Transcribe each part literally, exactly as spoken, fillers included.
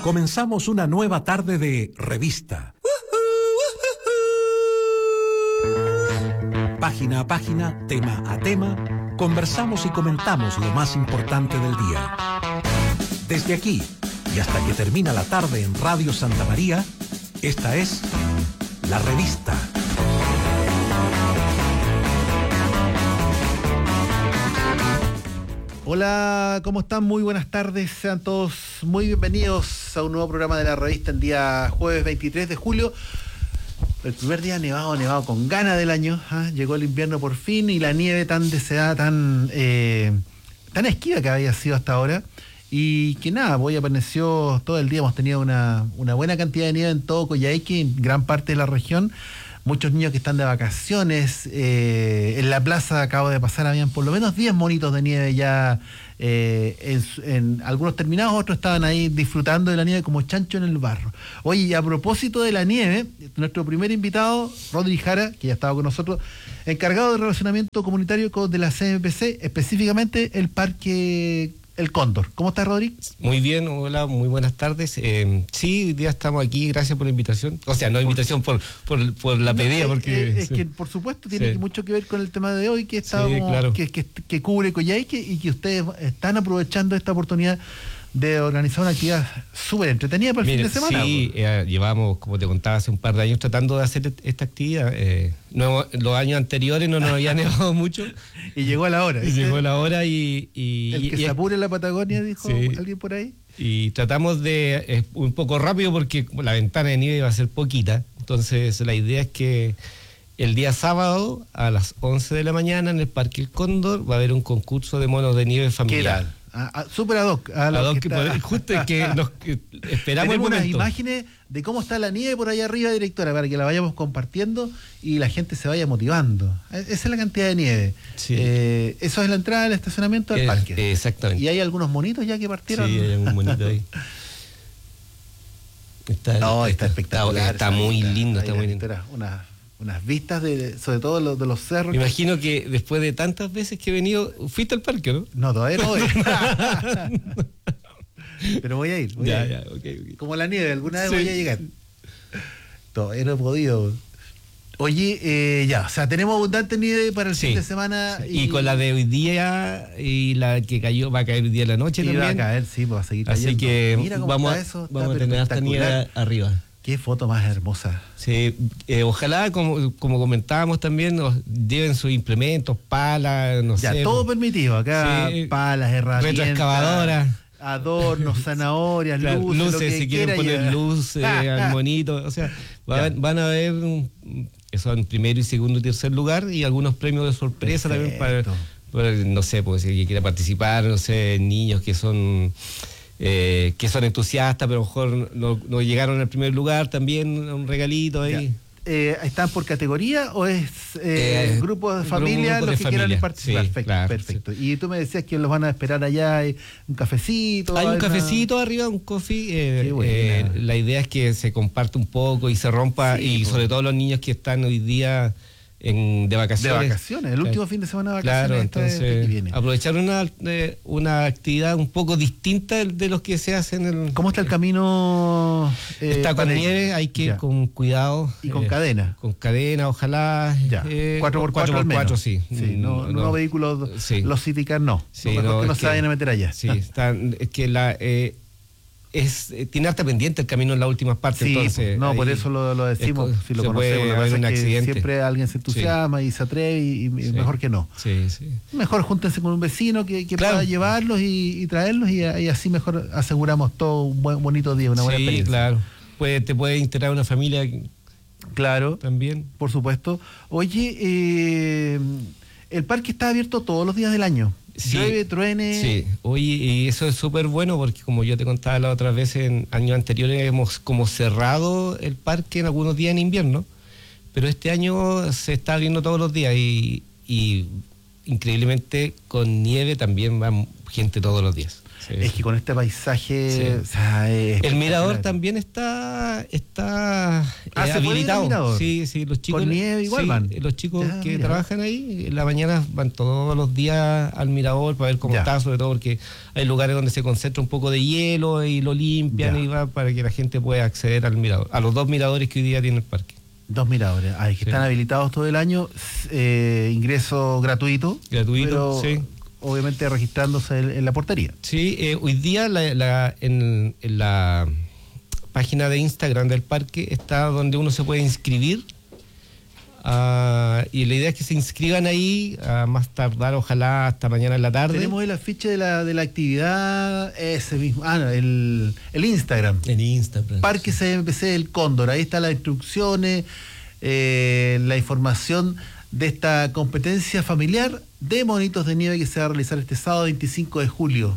Comenzamos una nueva tarde de revista. Página a página, tema a tema, conversamos y comentamos lo más importante del día. Desde aquí y hasta que termina la tarde en Radio Santa María, esta es La Revista. Hola, ¿cómo están? Muy buenas tardes, sean todos muy bienvenidos a un nuevo programa de La Revista el día jueves veintitrés de julio. El primer día nevado, nevado con ganas del año, ¿eh? Llegó el invierno por fin y la nieve tan deseada, tan, eh, tan esquiva que había sido hasta ahora. Y que nada, hoy apareció todo el día, hemos tenido una, una buena cantidad de nieve en todo Coyhaique, en gran parte de la región. Muchos niños que están de vacaciones, eh, en la plaza acabo de pasar, habían por lo menos diez monitos de nieve ya, eh, en, en algunos terminados, otros estaban ahí disfrutando de la nieve como chancho en el barro. Oye, y a propósito de la nieve, nuestro primer invitado, Rodri Jara, que ya estaba con nosotros, encargado de relacionamiento comunitario de la C M P C, específicamente el Parque El Cóndor. ¿Cómo estás, Rodri? Muy bien, hola, muy buenas tardes. Eh, sí, hoy día estamos aquí, gracias por la invitación. O sea, no invitación por, por, por la pedida, porque... Es, es sí. que, por supuesto, tiene sí. mucho que ver con el tema de hoy, que, está sí, como, claro. que, que, que cubre Coyhaique y que ustedes están aprovechando esta oportunidad de organizar una actividad súper entretenida para el Mire, fin de semana. Sí, eh, llevamos, como te contaba, hace un par de años tratando de hacer esta actividad. Eh, no, los años anteriores no nos había nevado mucho. Y llegó a la hora. Y llegó la hora y... y el que y, se apure en la Patagonia, dijo sí. alguien por ahí. Y tratamos de... Eh, un poco rápido porque la ventana de nieve iba a ser poquita. Entonces la idea es que el día sábado a las once de la mañana en el Parque El Cóndor va a haber un concurso de monos de nieve familiar. Ah, ah, super ad hoc. A ad hoc que está... Justo es que nos que esperamos el momento. Unas imágenes de cómo está la nieve por allá arriba, directora, para que la vayamos compartiendo y la gente se vaya motivando. Esa es la cantidad de nieve. Sí. Eh, eso es la entrada al estacionamiento del eh, parque. Exactamente. Y hay algunos monitos ya que partieron. Sí, hay un monito ahí. Está, no, está, está espectacular. Está, está muy está, lindo, está muy lindo. Una, unas vistas, de, sobre todo de los, de los cerros. Me imagino que después de tantas veces que he venido, fuiste al parque, ¿no? No, todavía no voy. Pero voy a ir. Voy ya, a ir. ya, okay, okay. Como la nieve, alguna vez sí. voy a llegar. Todavía no he podido. Oye, eh, ya, o sea, tenemos abundante nieve para el sí. fin de semana. Y... y con la de hoy día y la que cayó, va a caer hoy día en la noche y también. va a caer, sí, va a seguir cayendo. Así que mira cómo vamos, está eso, vamos a tener hasta nieve arriba. Qué foto más hermosa. Sí, eh, ojalá, como, como comentábamos también, nos lleven sus implementos, palas, no ya, sé. Ya, todo permitido. Acá, sí, palas, herramientas. Retroexcavadoras. Adornos, zanahorias, claro, luces. Luces, lo que si quieren poner llevar. luces al monito. O sea, van, van a haber, eso en primero y segundo y tercer lugar, y algunos premios de sorpresa. Perfecto. También para, para, no sé, pues si alguien quiera participar, no sé, niños que son... Eh, que son entusiastas, pero a lo mejor no, no llegaron al primer lugar, también un regalito ahí. Eh, ¿Están por categoría o es eh, eh, grupo de familia grupo los de que familia. quieran participar? Sí, perfecto, claro, perfecto. Sí. Y tú me decías que los van a esperar allá, hay un cafecito. Hay un una... cafecito arriba, un coffee. Eh, eh, la idea es que se comparte un poco y se rompa, sí, y pues. Sobre todo los niños que están hoy día en, de vacaciones. De vacaciones, el claro. último fin de semana de vacaciones. Claro, entonces este viene. aprovechar una, eh, una actividad un poco distinta de los que se hacen. El, ¿Cómo está el camino? Eh, está con nieve, hay que ir con cuidado. ¿Y con eh, cadena? Con cadena, ojalá. Ya. Eh, cuatro por cuatro al menos. sí. sí no, no, no vehículos, sí. Los City Car no. Sí, lo mejor no, que no es se que, vayan a meter allá. Sí, están, es que la... Eh, Es, eh, tiene harta pendiente el camino en las últimas partes, sí, entonces... No, por eso lo, lo decimos, es, si lo conocemos. Lo haber un accidente. Siempre alguien se entusiasma sí. y se atreve y, y sí. mejor que no. Sí, sí. Mejor júntense con un vecino que, que claro. pueda llevarlos y, y traerlos y, y así mejor aseguramos todo un buen bonito día, una buena sí, experiencia. Claro. Puede, te puede integrar una familia... Claro. También. Por supuesto. Oye, eh, el parque está abierto todos los días del año. Sí, llueve, truene. Sí, oye, y eso es súper bueno porque como yo te contaba la otra vez, en años anteriores hemos como cerrado el parque en algunos días en invierno, pero este año se está abriendo todos los días y, y increíblemente con nieve también va gente todos los días. Sí. Es que con este paisaje... Sí. O sea, es el mirador también está está está Ah, eh, ¿se puede ir al habilitado. mirador? Sí, sí, los chicos Con nieve igual sí, van. los chicos Ya, que mira. trabajan ahí en la mañana van todos los días al mirador para ver cómo Ya. está, sobre todo porque hay lugares donde se concentra un poco de hielo y lo limpian Ya. y va para que la gente pueda acceder al mirador, a los dos miradores que hoy día tiene el parque. Dos miradores, ay, que Sí. están habilitados todo el año, eh, ingreso gratuito. Gratuito, pero sí. obviamente registrándose en, en la portería. Sí, eh, hoy día la, la- en, en la página de Instagram del parque está donde uno se puede inscribir. Ah, y la idea es que se inscriban ahí, a más tardar, ojalá hasta mañana en la tarde. Tenemos el afiche de la, de la actividad, ese mismo, ah, no, el, el Instagram. En Instagram. Parque C M P C El Cóndor, ahí están las instrucciones, eh, la información de esta competencia familiar de monitos de nieve que se va a realizar este sábado veinticinco de julio,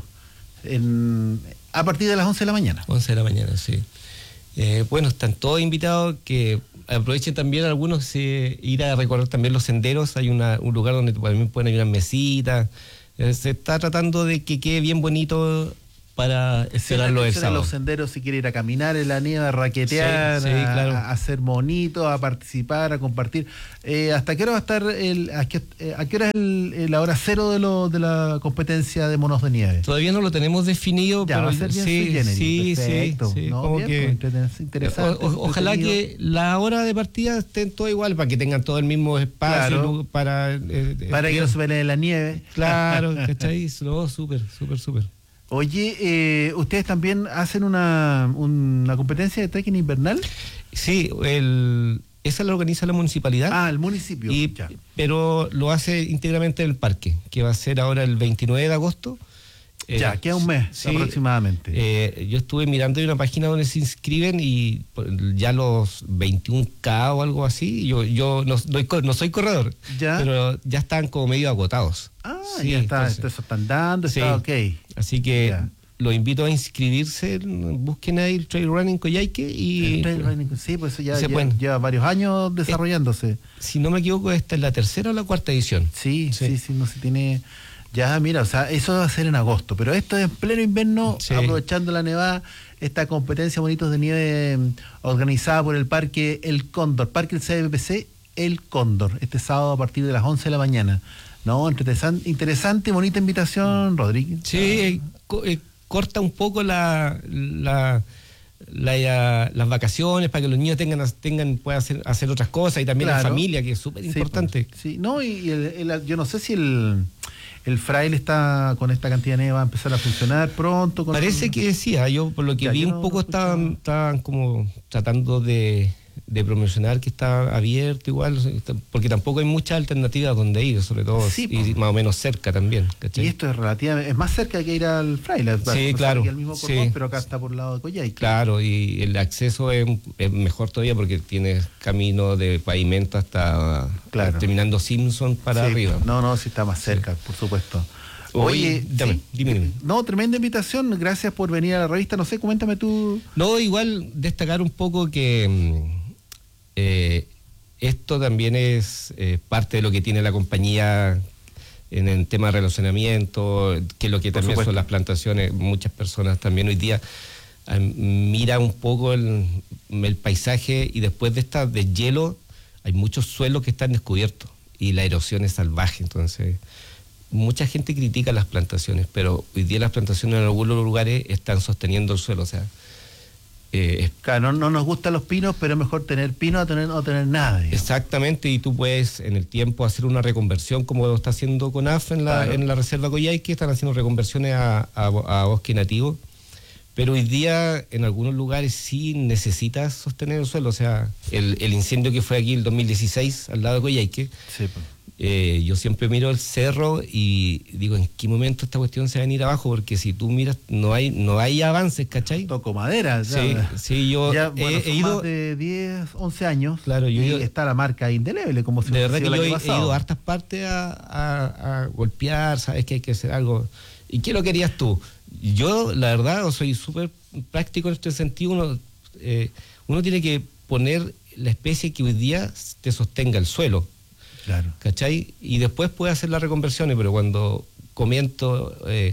en, a partir de las once de la mañana. once de la mañana, sí. Eh, bueno, están todos invitados que aprovechen también algunos eh, ir a recorrer también los senderos. Hay una, un lugar donde también pueden ir unas mesitas. Eh, se está tratando de que quede bien bonito para esperarlo el Selecciona sábado. los senderos si quiere ir a caminar en la nieve, a raquetear, Sí, sí, a, claro. a hacer monitos, a participar, a compartir. Eh, ¿Hasta qué hora va a estar el, a qué, eh, a qué hora es el- el- la hora cero de, lo, de la competencia de monos de nieve? Todavía no lo tenemos definido, Ya, pero va a ser bien sí, sui generis, sí, perfecto. sí, sí, No, como bien, que- pues, entreten- interesante, O- o- ojalá entretenido. que la hora de partida estén todo igual para que tengan todo el mismo espacio Claro. lu- para eh, eh, Para que no se peleen en la nieve. claro, ¿cachai? No, súper, súper, súper. Oye, eh, ¿ustedes también hacen una, una competencia de trekking invernal? Sí, el, esa la organiza la municipalidad. Ah, el municipio. Y- ya. pero lo hace íntegramente el parque, que va a ser ahora el veintinueve de agosto. Eh, Ya, queda un mes sí, aproximadamente. eh, yo estuve mirando, hay una página donde se inscriben y por- ya los veintiún K o algo así, yo yo no, no, co- no soy corredor, Ya. pero ya están como medio agotados. Ah, Sí, ya está, entonces- eso están dando, Sí. está ok. Así que Ya. los invito a inscribirse, busquen ahí el Trail Running Coyhaique y El trail running, sí, pues eso ya, se ya- pueden. lleva varios años desarrollándose. si no me equivoco, esta es la tercera o la cuarta edición. Sí, sí, Sí. sí, no se tiene. Ya, mira, o sea, eso va a ser en agosto, pero esto es en pleno invierno, Sí. aprovechando la nevada, esta competencia Monitos de Nieve mm, organizada por el Parque El Cóndor, Parque el C M P C El Cóndor, este sábado a partir de las once de la mañana. No, interesante, interesante y bonita invitación, Rodríguez. Sí, eh, co- eh, corta un poco la, la, la- ya- las vacaciones para que los niños tengan, tengan puedan hacer, hacer otras cosas y también la Claro. familia, que es súper Sí, importante. pues, sí, no, y el- el- yo no sé si el, el fraile está con esta cantidad de nieve, va a empezar a funcionar pronto. Con Parece que decía, yo por lo que Ya, vi yo un no- poco no estaban, escuchaba. estaban como tratando de, de promocionar que está abierto igual, o sea, está- porque tampoco hay muchas alternativas donde ir, sobre todo, Sí, y po. más o menos cerca también. ¿cachai? Y esto es relativamente, es más cerca que ir al fraile. Sí, claro, Que el mismo Cordón, sí. pero acá está por el lado de Coyhaique. Claro, y el acceso es, es mejor todavía porque tienes camino de pavimento hasta Claro. terminando Simpson para Sí, arriba. No, no, sí está más cerca, por supuesto. Oye, dame, sí, dime, dime. No, tremenda invitación, gracias por venir a la revista. No sé, coméntame tú. No, igual destacar un poco que mm, eh, esto también es eh, parte de lo que tiene la compañía en el tema de relacionamiento, que es lo que Por también supuesto. son las plantaciones. Muchas personas también hoy día eh, mira un poco el, el paisaje y después de esta de hielo hay muchos suelos que están descubiertos y la erosión es salvaje, entonces mucha gente critica las plantaciones, pero hoy día las plantaciones en algunos lugares están sosteniendo el suelo, o sea, eh, es- Claro, no, no nos gustan los pinos, pero es mejor tener pinos a tener, no tener nada. digamos. exactamente, y tú puedes en el tiempo hacer una reconversión como lo está haciendo CONAF en la, Claro. en la reserva Coyhaique, están haciendo reconversiones a, a, a bosque nativo, pero hoy día en algunos lugares sí necesitas sostener el suelo, o sea, el, el incendio que fue aquí el dos mil dieciséis al lado de Coyhaique, Sí, pues. Eh, yo siempre miro el cerro y digo, ¿en qué momento esta cuestión se va a venir abajo? Porque si tú miras, no hay no hay avances, ¿cachai? Toco madera. Sí, ya. sí, yo Ya, he, bueno, he son ido, más de diez, once años. Claro, yo he y ido- está la marca indeleble, como si de verdad hubiese que sido yo el he, año he ido pasado. a hartas partes a, a- a golpear, sabes que hay que hacer algo. ¿Y qué lo querías tú? Yo, la verdad, soy súper práctico en este sentido. Uno, eh, uno tiene que poner la especie que hoy día te sostenga el suelo. Claro. ¿Cachai? Y después puede hacer las reconversiones, pero cuando comienzo, eh,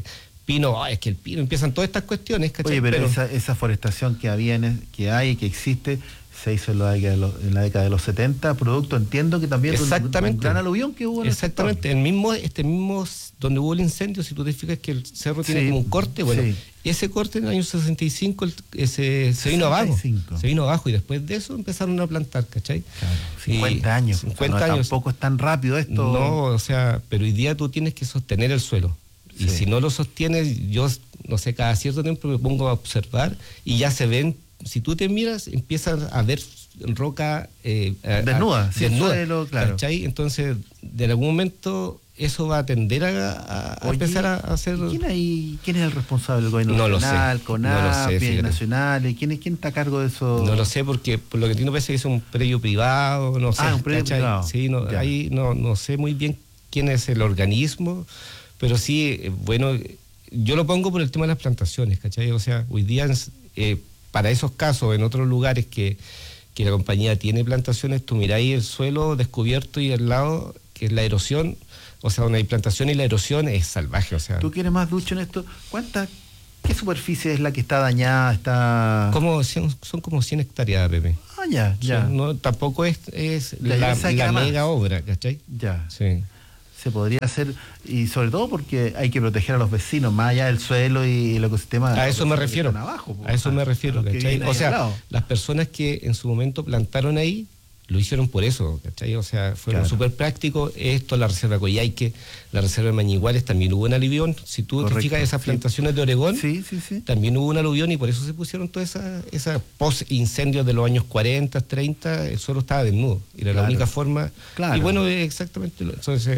pino, oh, es que el pino, empiezan todas estas cuestiones, ¿cachai? Oye, pero, pero esa, esa forestación que había, en, que hay, que existe, se hizo en la década de los, en la década de los setenta, producto, entiendo que también exactamente, un, un gran aluvión que hubo en exactamente, el, el mismo, este mismo, donde hubo el incendio, si tú te fijas que el cerro tiene sí, como un corte, bueno, sí. ese corte en el año sesenta y cinco ese, se vino abajo, se vino abajo y después de eso empezaron a plantar, ¿cachai? Claro, cincuenta años, cincuenta o sea, no, años. Tampoco es tan rápido esto. No, o sea, pero hoy día tú tienes que sostener el suelo. Y sí. si no lo sostienes, yo, no sé, cada cierto tiempo me pongo a observar y ya se ven, si tú te miras, empiezas a ver roca eh, desnuda, a, sí, desnuda, suelo, claro. ¿cachai? Entonces, de algún momento eso va a tender a, a, a Oye, empezar a hacer... ¿quién, hay, ¿Quién es el responsable del gobierno no nacional, lo sé, CONAF, no lo sé, nacionales? ¿Quién, ¿Quién está a cargo de eso? No lo sé, porque por lo que entiendo parece que es un predio privado, no sé. Ah, un predio ¿cachai? privado. Sí, no, ahí no, no sé muy bien quién es el organismo, pero sí, bueno, yo lo pongo por el tema de las plantaciones, ¿cachai? O sea, hoy día, eh, para esos casos, en otros lugares que, que la compañía tiene plantaciones, tú miráis el suelo descubierto y al lado, que es la erosión, o sea, donde hay plantación y la erosión es salvaje, o sea. ¿Tú quieres más ducho en esto? ¿Cuánta, qué superficie es la que está dañada? Está como son, son como cien hectáreas, Pepe. Ah, ya, ya. Sí, no, tampoco es, es ya, la, la mega más. obra, ¿cachai? Ya. Sí. Se podría hacer, y sobre todo porque hay que proteger a los vecinos, más allá del suelo y el ecosistema. A eso me refiero. Abajo, a eso me refiero, ¿cachai? O sea, las personas que en su momento plantaron ahí, lo hicieron por eso, ¿cachai? O sea, fueron claro. súper prácticos. Esto, la reserva Coyhaique, la reserva de Mañiguales, también hubo un aluvión. Si tú Correcto. te fijas, esas plantaciones sí. de Oregón, sí, sí, sí. también hubo un aluvión y por eso se pusieron todas esas esa post-incendios de los años cuarenta, treinta, el suelo estaba desnudo. Era claro. la única forma. Claro. Y bueno, exactamente. Entonces,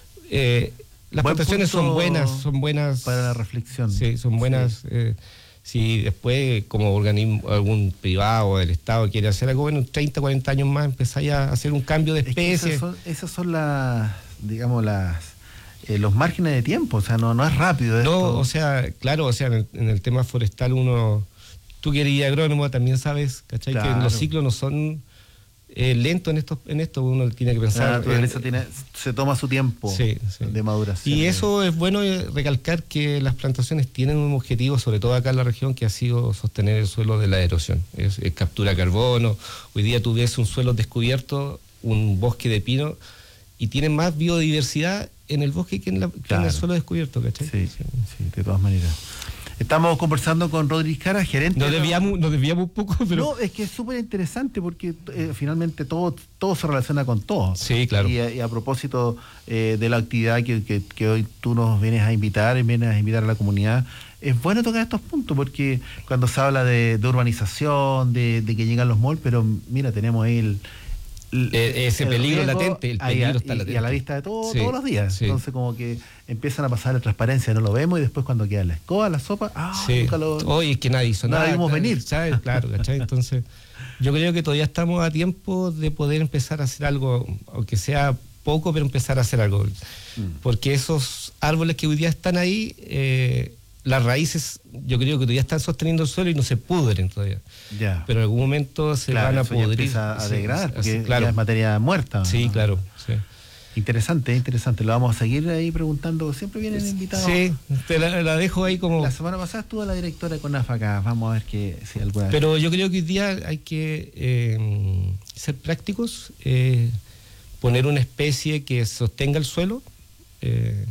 eh, las Buen plantaciones son buenas, son buenas. Para la reflexión. Sí, son buenas. Sí. Eh, si después, como organismo, algún privado del Estado quiere hacer algo, bueno, en treinta, cuarenta años más empezáis a hacer un cambio de especie. Es que esas son, esas son las, digamos, las eh, los márgenes de tiempo, o sea, no, no es rápido esto. No, o sea, claro, o sea, en el, en el tema forestal uno, tú que eres agrónomo también sabes, ¿cachai? Claro. Que los ciclos no son eh, lentos en esto, en esto uno tiene que pensar. La naturaleza eh, tiene, se toma su tiempo sí, sí. de maduración. Y eso es bueno recalcar que las plantaciones tienen un objetivo, sobre todo acá en la región, que ha sido sostener el suelo de la erosión. Es, es captura carbono. Hoy día tú ves un suelo descubierto, un bosque de pino, y tienen más biodiversidad en el bosque que en, la, claro. que en el suelo descubierto, ¿cachai? Sí, sí, sí, de todas maneras. Estamos conversando con Rodríguez Cara, gerente. Nos desviamos, nos desviamos un poco, pero. No, es que es súper interesante porque eh, finalmente todo, todo se relaciona con todo. Sí, claro. Y a, y a propósito eh, de la actividad que, que, que hoy tú nos vienes a invitar, y vienes a invitar a la comunidad, es bueno tocar estos puntos porque cuando se habla de, de urbanización, de, de que llegan los malls, pero mira, tenemos ahí el. El, ese el peligro riesgo, latente, el peligro y, está latente. Y a la vista de todo, sí, todos los días. Sí. Entonces como que empiezan a pasar la transparencia, no lo vemos y después cuando queda la escoba, la sopa, ah, sí. nunca lo... Oye, es que nadie hizo nada. Nada vimos claro, venir. ¿sabes? Claro, ¿cachai? Entonces, yo creo que todavía estamos a tiempo de poder empezar a hacer algo, aunque sea poco, pero empezar a hacer algo. Mm. Porque esos árboles que hoy día están ahí... Eh, las raíces, yo creo que todavía están sosteniendo el suelo y no se pudren todavía. Ya. Pero en algún momento se claro, van a eso pudrir. Ya empieza a degradar, sí, porque así, claro. ya es materia muerta. Sí, ¿no? claro. Sí. Interesante, interesante. Lo vamos a seguir ahí preguntando. Siempre vienen invitados. Sí, te la, la dejo ahí como... La semana pasada estuvo la directora de CONAF acá. Vamos a ver que, si alguna vez... Pero yo creo que hoy día hay que eh, ser prácticos, eh, poner una especie que sostenga el suelo, eh,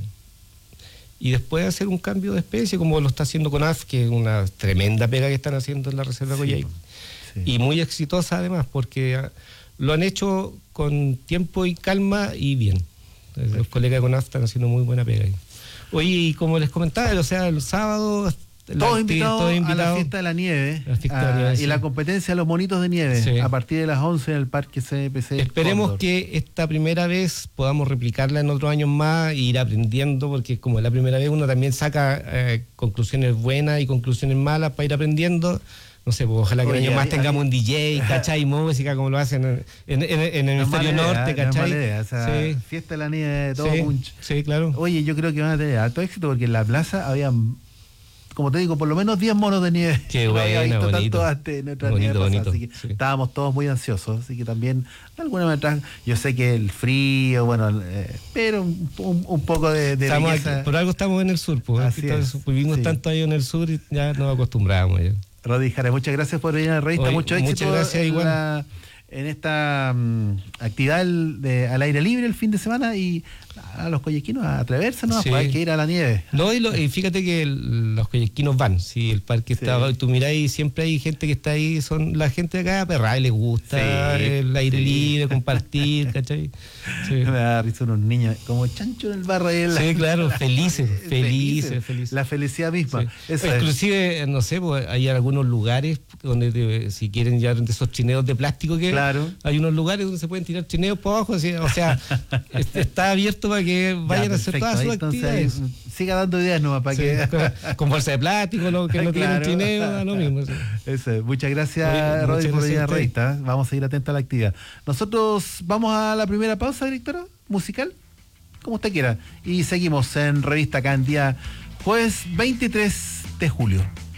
y después hacer un cambio de especie, como lo está haciendo CONAF, que es una tremenda pega que están haciendo en la Reserva sí, Coyhaique. Sí. Y muy exitosa además, porque lo han hecho con tiempo y calma y bien. Perfecto. Los colegas de CONAF están haciendo muy buena pega ahí. Oye, y como les comentaba, o sea, el sábado... Todos invitados todo invitado a la fiesta de la nieve, la fiesta a, de la nieve y sí. la competencia de los monitos de nieve sí. a partir de las once en el Parque C P C. Esperemos Cóndor. Que esta primera vez podamos replicarla en otros años más e ir aprendiendo, porque como es la primera vez uno también saca eh, conclusiones buenas y conclusiones malas para ir aprendiendo. No sé, pues ojalá que Oye, el año más tengamos un D J, ¿cachai? Música como lo hacen en, en, en, en el hemisferio norte, ¿cachai? No idea, o sea, sí. Fiesta de la nieve, todo sí. punch. Sí, claro. Oye, yo creo que van a tener alto éxito porque en la plaza había como te digo, por lo menos diez monos de nieve. Qué no había buena, visto bonito. tanto antes en otra Bonito, nieve pasada, bonito, así que sí. estábamos todos muy ansiosos, así que también de alguna manera, yo sé que el frío, bueno, eh, pero un, un, un poco de, de Estamos riqueza. aquí, por algo estamos en el sur, pues. Así Aquí estamos- es, vivimos sí. tanto años en el sur y ya nos acostumbramos. Ya. Rodi Jara, muchas gracias por venir a la revista, Oye, mucho éxito muchas gracias, en, igual. la- en esta mm, actividad el- de, al aire libre el fin de semana y a los collequinos a atreverse, ¿no? Sí. Pues hay que ir a la nieve. No, y, lo- y fíjate que el- los collequinos van, sí, el parque Sí. está, tú mirás y siempre hay gente que está ahí, son la gente de acá, perra, y les gusta Sí, el aire sí. libre, compartir, ¿cachai? Sí. Me da risa unos niños como chancho en el barro. Ahí en la- Sí, claro, felices, Felices, felices, felices. La felicidad misma. Sí. Eso es. Inclusive, no sé, pues, hay algunos lugares donde te- si quieren ya de esos trineos de plástico que Claro. hay unos lugares donde se pueden tirar trineos por abajo, así, o sea, est- está abierto para que vayan Ya, a hacer perfecto. todas Ahí, sus entonces, actividades. ahí, siga dando ideas nomás para Sí, que. con, con bolsa de plástico, lo que no tienen Claro. trineo, da lo mismo. Sí. Eso es. Muchas gracias, Oye, Rodri, muchas por gracias venir a a la usted. revista. ¿eh? Vamos a seguir atentos a la actividad. Nosotros vamos a la primera pausa, directora, musical, como usted quiera. Y seguimos en revista acá en día jueves veintitrés de julio.